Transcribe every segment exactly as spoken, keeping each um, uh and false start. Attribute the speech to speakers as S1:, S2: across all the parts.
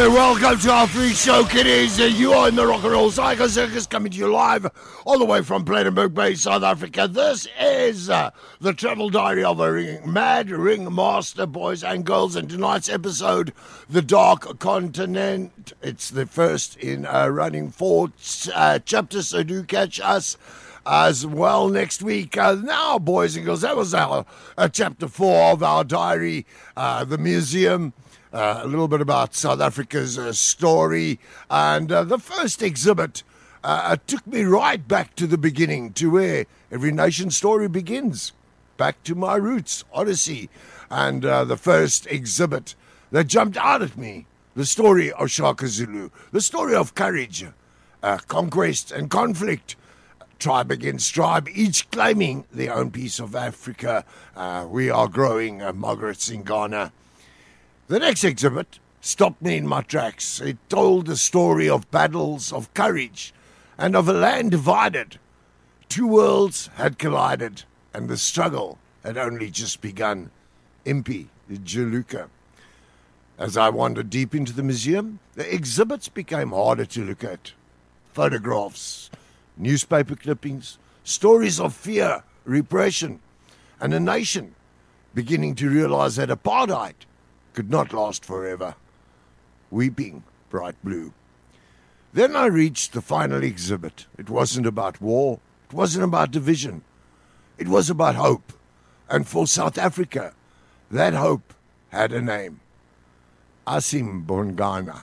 S1: Hey, welcome to our free show, kiddies. Uh, you are in the Rock and Roll Psycho Circus, coming to you live all the way from Plettenberg Bay, South Africa. This is uh, the travel diary of a ring, mad ring master, boys and girls. And tonight's episode, The Dark Continent. It's the first in uh, running four uh, chapters, so do catch us as well next week. Uh, now, boys and girls, that was our uh, chapter four of our diary, uh, the museum. Uh, a little bit about South Africa's uh, story, and uh, the first exhibit uh, took me right back to the beginning, to where every nation's story begins, back to my roots, Odyssey. And uh, the first exhibit that jumped out at me, the story of Shaka Zulu, the story of courage, uh, conquest and conflict, tribe against tribe, each claiming their own piece of Africa. Uh, we are growing, uh, Margaret Singana. The next exhibit stopped me in my tracks. It told the story of battles, of courage, and of a land divided. Two worlds had collided, and the struggle had only just begun. Impi, Juluka. As I wandered deep into the museum, the exhibits became harder to look at. Photographs, newspaper clippings, stories of fear, repression, and a nation beginning to realize that apartheid could not last forever. Weeping bright blue. Then I reached the final exhibit. It wasn't about war. It wasn't about division. It was about hope. And for South Africa, that hope had a name. Asim Bongana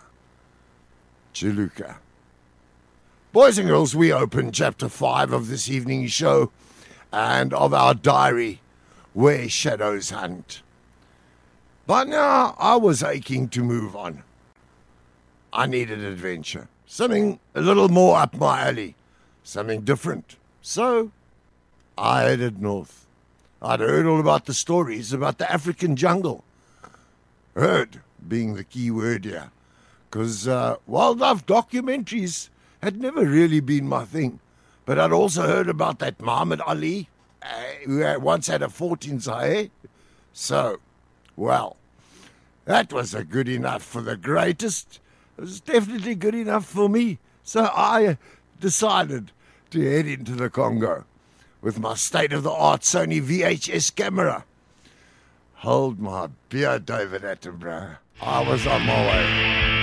S1: Juluka. Boys and girls, we open chapter five of this evening's show and of our diary, Where Shadows Hunt. By now, I was aching to move on. I needed adventure, something a little more up my alley, something different. So, I headed north. I'd heard all about the stories about the African jungle. Heard being the key word here, because uh, wildlife documentaries had never really been my thing. But I'd also heard about that Muhammad Ali, uh, who had once had a fort in Zaire. So, well, that was a good enough for the greatest. It was definitely good enough for me. So I decided to head into the Congo with my state-of-the-art Sony V H S camera. Hold my beer, David Attenborough. I was on my way.